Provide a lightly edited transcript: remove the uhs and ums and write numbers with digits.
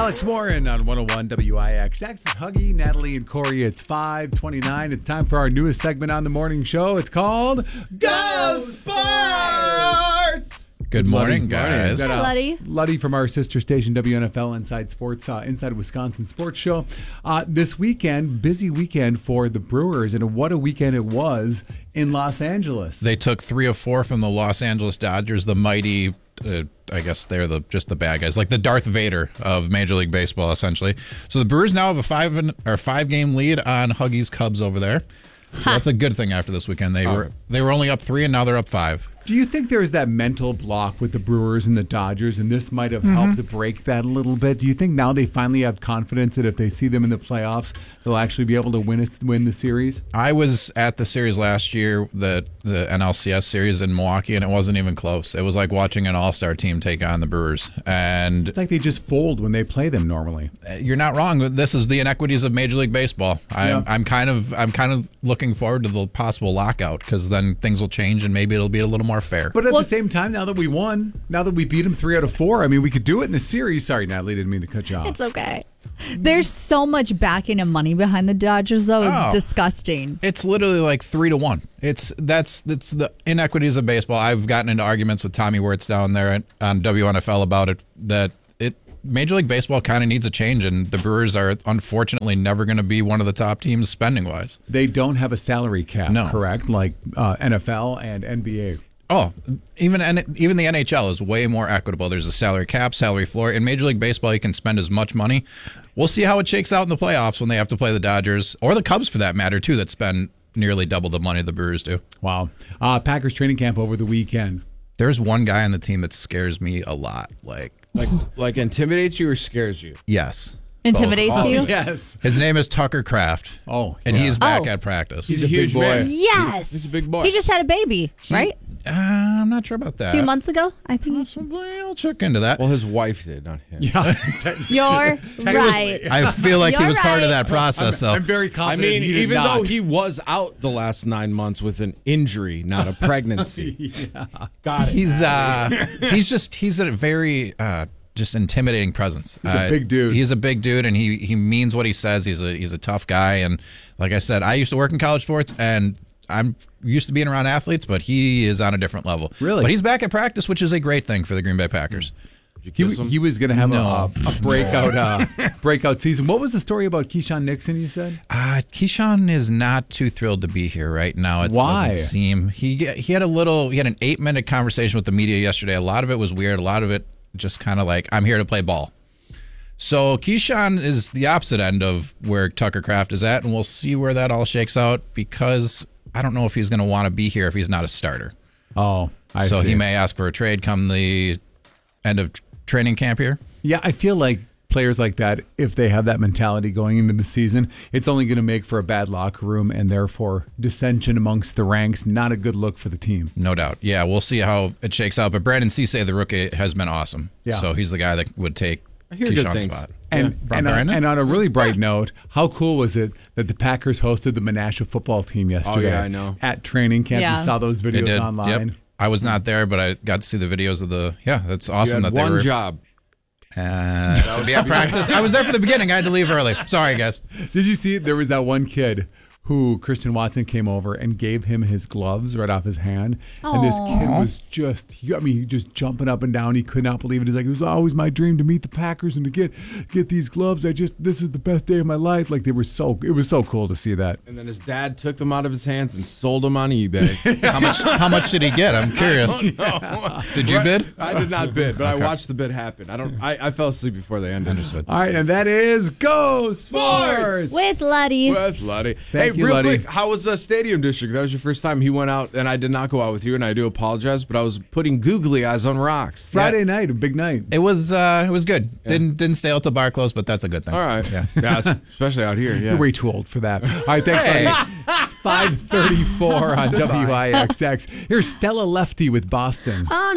Alex Warren on 101 WIXX with Huggy, Natalie, and Corey. It's 5:29. It's time for our newest segment on the morning show. It's called Go Sports! Good morning, guys. Got, Luddy. Luddy from our sister station, WNFL Inside Sports, Inside Wisconsin Sports Show. This weekend, busy weekend for the Brewers, and what a weekend it was in Los Angeles. They took 3 of 4 from the Los Angeles Dodgers, the mighty, I guess they're just the bad guys, like the Darth Vader of Major League Baseball, essentially. So the Brewers now have a 5-game lead on Huggies Cubs over there. So that's a good thing after this weekend. They were only up 3, and now they're up 5. Do you think there's that mental block with the Brewers and the Dodgers, and this might have helped to break that a little bit? Do you think now they finally have confidence that if they see them in the playoffs, they'll actually be able to win the series? I was at the series last year, the NLCS series in Milwaukee, and it wasn't even close. It was like watching an all-star team take on the Brewers. And it's like they just fold when they play them normally. You're not wrong. This is the inequities of Major League Baseball. I'm kind of looking forward to the possible lockout, because then things will change and maybe it'll be a little more fair. But at the same time, now that we won, now that we beat them 3 out of 4, I mean, we could do it in the series. Sorry, Natalie, didn't mean to cut you off. It's okay. There's so much backing and money behind the Dodgers, though. It's disgusting. It's literally like 3-1. That's the inequities of baseball. I've gotten into arguments with Tommy Wirtz down there on WNFL about it, that Major League Baseball kind of needs a change, and the Brewers are unfortunately never going to be one of the top teams spending-wise. They don't have a salary cap, correct? Like NFL and NBA. Oh, even the NHL is way more equitable. There's a salary cap, salary floor. In Major League Baseball, you can spend as much money. We'll see how it shakes out in the playoffs when they have to play the Dodgers, or the Cubs for that matter, too, that spend nearly double the money the Brewers do. Wow. Packers training camp over the weekend. There's one guy on the team that scares me a lot. Like intimidates you or scares you? Yes. Intimidates you? Yes. His name is Tucker Kraft. Oh. And he's back at practice. He's a huge boy. Yes. He's a big boy. He just had a baby, right? I'm not sure about that. A few months ago, I think. Possibly. I'll check into that. Well, his wife did, not him. Yeah. You're right. I feel like he You're was part of right. that process, though. I'm very I confident. mean, he did even not. though he was out the last 9 months with an injury, not a pregnancy. Got it. He's a very just intimidating presence. He's a big dude. He's a big dude, and he means what he says. He's a tough guy, and like I said, I used to work in college sports, and I'm used to being around athletes, but he is on a different level. Really? But he's back at practice, which is a great thing for the Green Bay Packers. He was going to have a breakout season. What was the story about Keyshawn Nixon, you said? Keyshawn is not too thrilled to be here right now. Why? Doesn't seem. He had an 8-minute conversation with the media yesterday. A lot of it was weird. A lot of it just kind of like, I'm here to play ball. So Keyshawn is the opposite end of where Tucker Kraft is at, and we'll see where that all shakes out, because I don't know if he's going to want to be here if he's not a starter. Oh, I see. So he may ask for a trade come the end of training camp here. Yeah, I feel like players like that, if they have that mentality going into the season, it's only going to make for a bad locker room and therefore dissension amongst the ranks. Not a good look for the team. No doubt. Yeah, we'll see how it shakes out. But Brandon Cisse, the rookie, has been awesome. Yeah. So he's the guy that would take hear good Keyshawn's things. spot. And on a really bright note, how cool was it that the Packers hosted the Menasha football team yesterday? Oh, yeah, I know. At training camp. Yeah. You saw those They videos did. online. Yep. I was not there, but I got to see the videos of the. Yeah, that's awesome You that had they one were. job. To be at practice. I was there for the beginning. I had to leave early. Sorry, guys. Did you see there was that one kid who Christian Watson came over and gave him his gloves right off his hand. And this kid was just jumping up and down. He could not believe it. He's like, it was always my dream to meet the Packers and to get these gloves. This is the best day of my life. Like it was so cool to see that. And then his dad took them out of his hands and sold them on eBay. How much did he get? I'm curious. Did you bid? I did not bid, but I watched the bid happen. I fell asleep before they ended. Understood. All right, and that is Go Sports! With Luddy. With Luddy. Thank you, real Luddy. quick, how was Stadium District? That was your first time. He went out, and I did not go out with you, and I do apologize, but I was putting googly eyes on rocks. Friday night, a big night. It was good. Yeah. Didn't stay out till bar closed, but that's a good thing. All right. Yeah. Especially out here. Yeah. You're way too old for that. All right, thanks, Luddy. It's 5:34 on WIXX. Here's Stella Lefty with Boston.